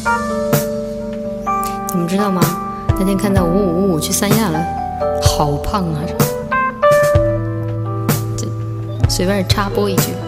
你们知道吗？那天看到5555去三亚了，好胖啊！这随便插播一句。